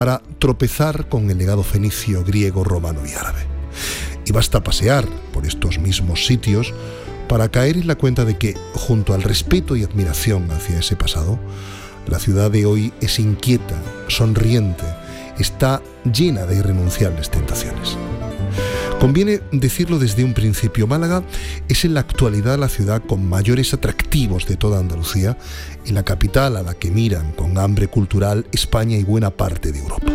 para tropezar con el legado fenicio, griego, romano y árabe. Y basta pasear por estos mismos sitios para caer en la cuenta de que, junto al respeto y admiración hacia ese pasado, la ciudad de hoy es inquieta, sonriente, está llena de irrenunciables tentaciones. Conviene decirlo desde un principio, Málaga es en la actualidad la ciudad con mayores atractivos de toda Andalucía y la capital a la que miran con hambre cultural España y buena parte de Europa.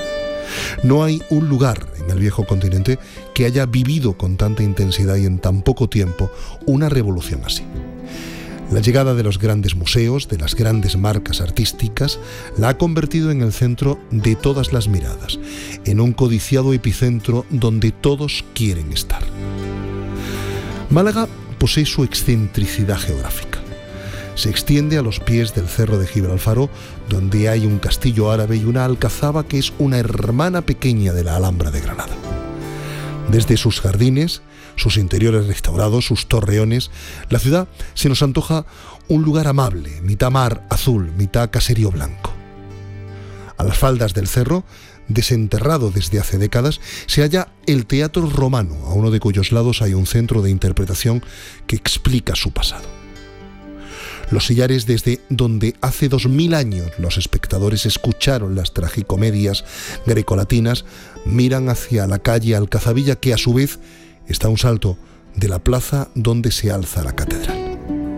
No hay un lugar en el viejo continente que haya vivido con tanta intensidad y en tan poco tiempo una revolución así. La llegada de los grandes museos, de las grandes marcas artísticas, la ha convertido en el centro de todas las miradas, en un codiciado epicentro donde todos quieren estar. Málaga posee su excentricidad geográfica. Se extiende a los pies del Cerro de Gibralfaro, donde hay un castillo árabe y una alcazaba que es una hermana pequeña de la Alhambra de Granada. Desde sus jardines, sus interiores restaurados, sus torreones, la ciudad se nos antoja un lugar amable, mitad mar azul, mitad caserío blanco. A las faldas del cerro, desenterrado desde hace décadas, se halla el Teatro Romano, a uno de cuyos lados hay un centro de interpretación que explica su pasado. Los sillares desde donde hace 2000 años los espectadores escucharon las tragicomedias grecolatinas miran hacia la calle Alcazabilla, que a su vez está a un salto de la plaza donde se alza la catedral.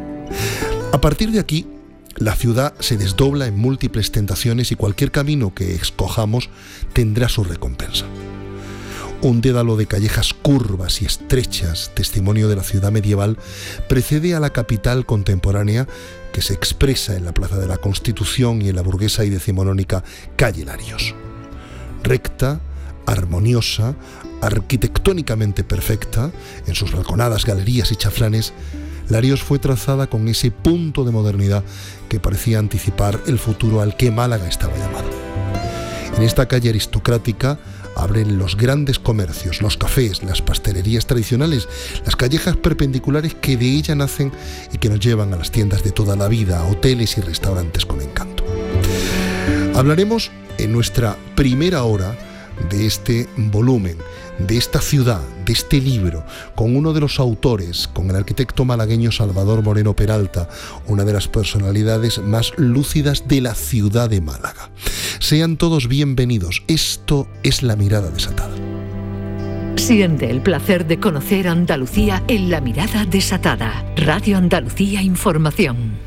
A partir de aquí, la ciudad se desdobla en múltiples tentaciones y cualquier camino que escojamos tendrá su recompensa. Un dédalo de callejas curvas y estrechas, testimonio de la ciudad medieval, precede a la capital contemporánea que se expresa en la Plaza de la Constitución y en la burguesa y decimonónica calle Larios. Recta, armoniosa, arquitectónicamente perfecta, en sus balconadas, galerías y chaflanes, Larios fue trazada con ese punto de modernidad que parecía anticipar el futuro al que Málaga estaba llamada. En esta calle aristocrática abren los grandes comercios, los cafés, las pastelerías tradicionales, las callejas perpendiculares que de ella nacen y que nos llevan a las tiendas de toda la vida, a hoteles y restaurantes con encanto. Hablaremos en nuestra primera hora de este volumen, de esta ciudad, de este libro, con uno de los autores, con el arquitecto malagueño Salvador Moreno Peralta, una de las personalidades más lúcidas de la ciudad de Málaga. Sean todos bienvenidos. Esto es La Mirada Desatada. Siente el placer de conocer Andalucía en La Mirada Desatada. Radio Andalucía Información.